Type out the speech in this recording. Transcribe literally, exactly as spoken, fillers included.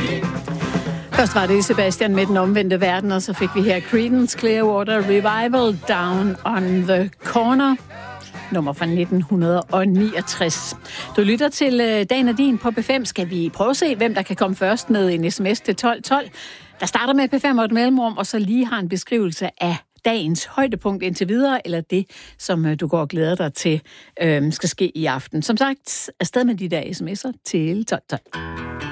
Først var det Sebastian med Den Omvendte Verden, og så fik vi her Creedence Clearwater Revival Down on the Corner, nummer fra nitten niogtres. Du lytter til Dagen er din på P fem. Skal vi prøve at se, hvem der kan komme først med en sms til tolv tolv? Der starter med P fem og et mellemrum, og så lige har en beskrivelse af dagens højdepunkt indtil videre, eller det, som du går og glæder dig til, øh, skal ske i aften. Som sagt, afsted med de der sms'er til tolv tolv.